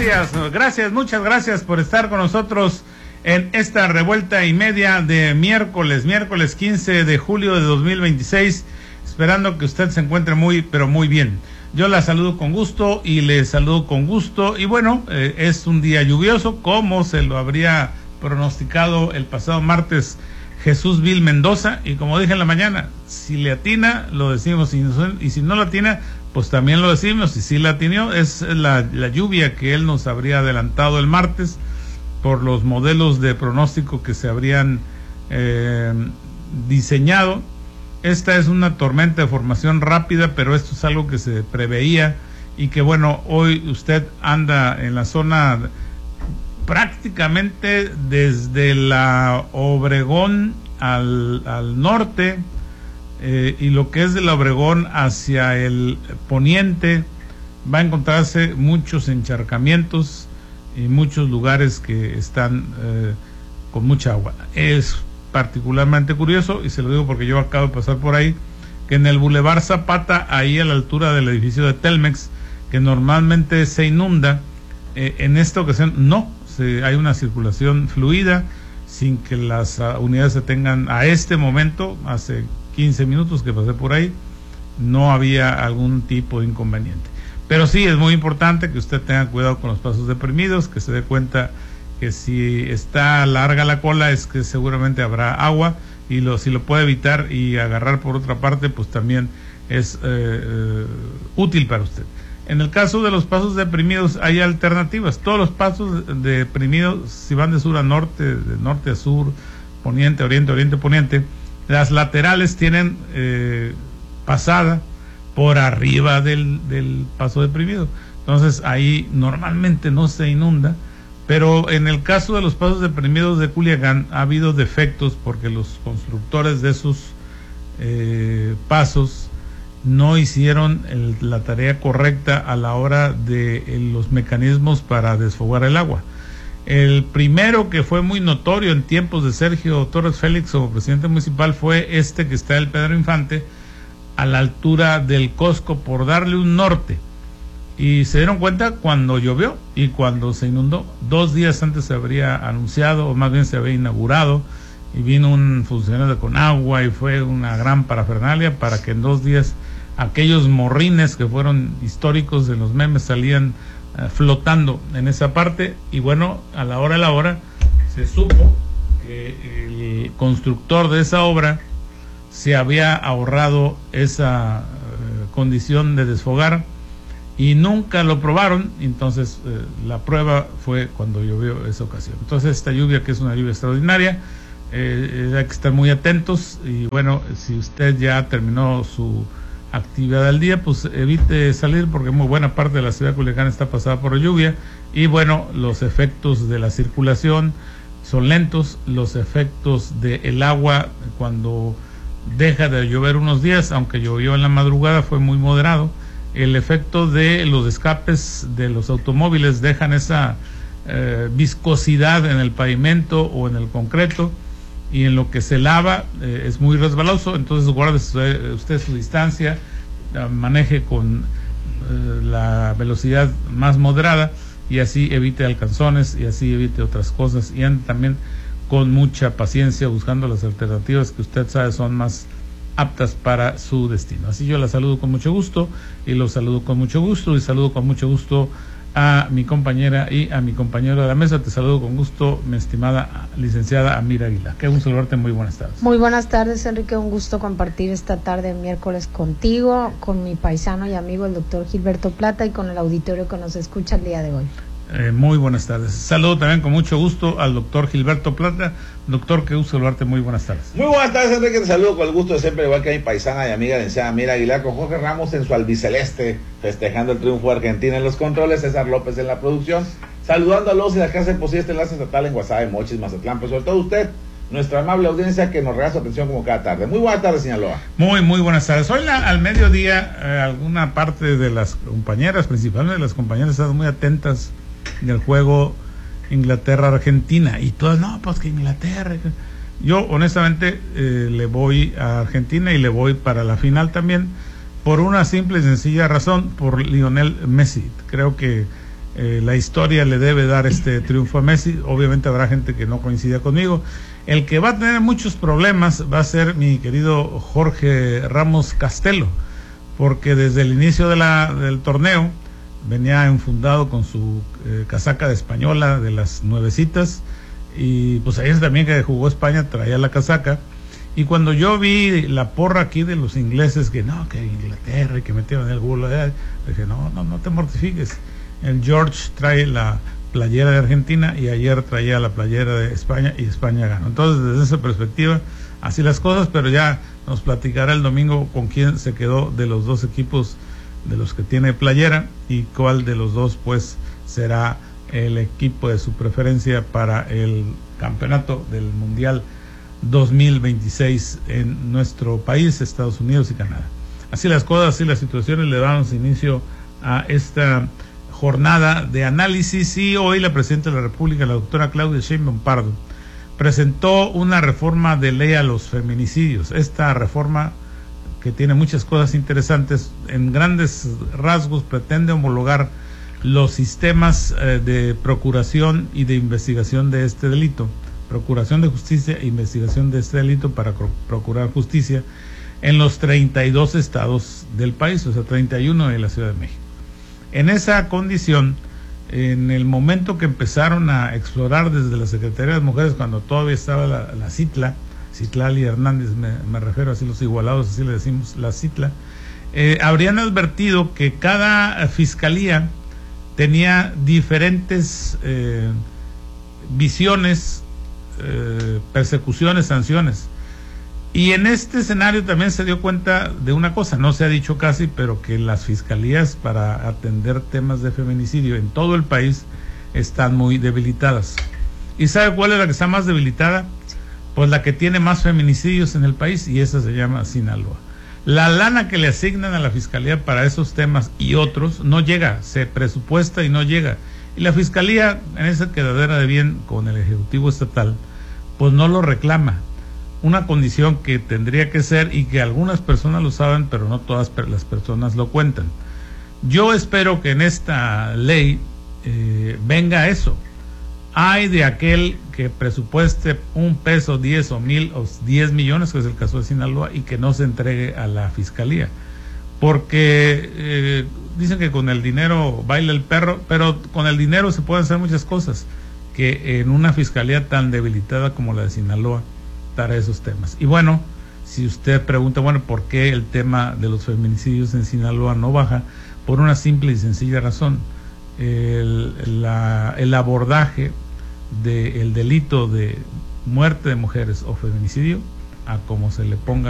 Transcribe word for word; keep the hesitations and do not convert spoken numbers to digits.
Gracias, gracias, muchas gracias por estar con nosotros en esta revuelta y media de miércoles, miércoles quince de julio de dos mil veintiséis, esperando que usted se encuentre muy, pero muy bien. Yo la saludo con gusto y le saludo con gusto, y bueno, eh, es un día lluvioso, como se lo habría pronosticado el pasado martes Jesús Vil Mendoza, y como dije en la mañana, si le atina, lo decimos, y, y si no le atina, pues también lo decimos, y si le atinó, es la, la lluvia que él nos habría adelantado el martes, por los modelos de pronóstico que se habrían eh, diseñado. Esta es una tormenta de formación rápida, pero esto es algo que se preveía, y que bueno, hoy usted anda en la zona prácticamente desde la Obregón al, al norte, eh, y lo que es de la Obregón hacia el poniente, va a encontrarse muchos encharcamientos y muchos lugares que están eh, con mucha agua. Es particularmente curioso, y se lo digo porque yo acabo de pasar por ahí, que en el Boulevard Zapata, ahí a la altura del edificio de Telmex, que normalmente se inunda, eh, en esta ocasión no, se, hay una circulación fluida, sin que las uh, unidades se tengan, a este momento, hace quince minutos que pasé por ahí, no había algún tipo de inconveniente. Pero sí, es muy importante que usted tenga cuidado con los pasos deprimidos, que se dé cuenta que si está larga la cola es que seguramente habrá agua, y lo, si lo puede evitar y agarrar por otra parte, pues también es eh, eh, útil para usted. En el caso de los pasos deprimidos hay alternativas. Todos los pasos deprimidos, si van de sur a norte, de norte a sur, poniente, oriente, oriente, poniente, las laterales tienen eh, pasada por arriba del, del paso deprimido. Entonces ahí normalmente no se inunda, pero en el caso de los pasos deprimidos de Culiacán ha habido defectos porque los constructores de esos eh, pasos no hicieron el, la tarea correcta a la hora de eh, los mecanismos para desfogar el agua. El primero que fue muy notorio en tiempos de Sergio Torres Félix como presidente municipal fue este que está el Pedro Infante, a la altura del Costco, por darle un norte, y se dieron cuenta cuando llovió y cuando se inundó. Dos días antes se habría anunciado, o más bien se había inaugurado, y vino un funcionario de Conagua y fue una gran parafernalia para que en dos días aquellos morrines que fueron históricos de los memes salían uh, flotando en esa parte. Y bueno, a la hora de la hora se supo que el constructor de esa obra se había ahorrado esa uh, condición de desfogar, y nunca lo probaron. Entonces eh, la prueba fue cuando llovió esa ocasión. Entonces esta lluvia, que es una lluvia extraordinaria, eh, hay que estar muy atentos. Y bueno, si usted ya terminó su actividad al día, pues evite salir, porque muy buena parte de la ciudad de Culiacán está pasada por lluvia, y bueno, los efectos de la circulación son lentos. Los efectos del agua, cuando deja de llover unos días, aunque llovió en la madrugada, fue muy moderado. El efecto de los escapes de los automóviles dejan esa eh, viscosidad en el pavimento o en el concreto, y en lo que se lava eh, es muy resbaloso. Entonces guarde usted, usted su distancia, eh, maneje con eh, la velocidad más moderada, y así evite alcanzones, y así evite otras cosas, y ande también con mucha paciencia buscando las alternativas que usted sabe son más aptas para su destino. Así yo la saludo con mucho gusto, y los saludo con mucho gusto, y saludo con mucho gusto a mi compañera y a mi compañero de la mesa. Te saludo con gusto, mi estimada licenciada Amira Aguilar. Qué gusto saludarte, muy buenas tardes. Muy buenas tardes, Enrique, un gusto compartir esta tarde miércoles contigo, con mi paisano y amigo el doctor Gilberto Plata, y con el auditorio que nos escucha el día de hoy. Eh, muy buenas tardes. Saludo también con mucho gusto al doctor Gilberto Plata. Doctor, qué gusto saludarte, muy buenas tardes. Muy buenas tardes, Enrique, te saludo con el gusto de siempre, igual que a mi paisana y amiga licenciada Mira Aguilar, con Jorge Ramos en su albiceleste, festejando el triunfo de Argentina en los controles, César López en la producción, saludando a los y las que hacen posible este enlace estatal en Guasave, Mochis, Mazatlán, pero sobre todo usted, nuestra amable audiencia que nos regala su atención como cada tarde. Muy buenas tardes, Sinaloa. Muy, muy buenas tardes. Hoy la, al mediodía, eh, alguna parte de las compañeras, principalmente las compañeras, están muy atentas del juego Inglaterra-Argentina, y todas, no, pues que Inglaterra. Yo honestamente eh, le voy a Argentina, y le voy para la final también, por una simple y sencilla razón, por Lionel Messi. Creo que eh, la historia le debe dar este triunfo a Messi. Obviamente habrá gente que no coincida conmigo. El que va a tener muchos problemas va a ser mi querido Jorge Ramos Castelo, porque desde el inicio de la, del torneo venía enfundado con su eh, casaca de española de las nuevecitas, y pues ayer también que jugó España traía la casaca. Y cuando yo vi la porra aquí de los ingleses, que no, que Inglaterra y que metieron el gol, eh, dije, no, no, no te mortifiques. El George trae la playera de Argentina y ayer traía la playera de España y España ganó. Entonces, desde esa perspectiva, así las cosas, pero ya nos platicará el domingo con quién se quedó de los dos equipos de los que tiene playera y cuál de los dos pues será el equipo de su preferencia para el campeonato del Mundial dos mil veintiséis en nuestro país, Estados Unidos y Canadá. Así las cosas, así las situaciones, le damos inicio a esta jornada de análisis. Y hoy la presidenta de la República, la doctora Claudia Sheinbaum Pardo, presentó una reforma de ley a los feminicidios. Esta reforma, que tiene muchas cosas interesantes, en grandes rasgos pretende homologar los sistemas eh, de procuración y de investigación de este delito, procuración de justicia e investigación de este delito para procurar justicia en los treinta y dos estados del país, o sea, treinta y uno de la Ciudad de México. En esa condición, en el momento que empezaron a explorar desde la Secretaría de Mujeres, cuando todavía estaba la, la CITLA, Citlali Hernández, me, me refiero así los igualados, así le decimos, la CITLA, eh, habrían advertido que cada fiscalía tenía diferentes eh, visiones, eh, persecuciones, sanciones. Y en este escenario también se dio cuenta de una cosa, no se ha dicho casi, pero que las fiscalías para atender temas de feminicidio en todo el país están muy debilitadas. ¿Y sabe cuál es la que está más debilitada? Pues la que tiene más feminicidios en el país, y esa se llama Sinaloa. La lana que le asignan a la fiscalía para esos temas y otros no llega, se presupuesta y no llega. Y la fiscalía, en esa quedadera de bien con el Ejecutivo Estatal, pues no lo reclama. Una condición que tendría que ser, y que algunas personas lo saben, pero no todas las personas lo cuentan. Yo espero que en esta ley eh, venga eso. Hay de aquel que presupueste un peso, diez o mil o diez millones, que es el caso de Sinaloa, y que no se entregue a la fiscalía. Porque eh, dicen que con el dinero baila el perro, pero con el dinero se pueden hacer muchas cosas, que en una fiscalía tan debilitada como la de Sinaloa, para esos temas. Y bueno, si usted pregunta, bueno, ¿por qué el tema de los feminicidios en Sinaloa no baja? Por una simple y sencilla razón. El, la, el abordaje del delito de muerte de mujeres o feminicidio, a como se le ponga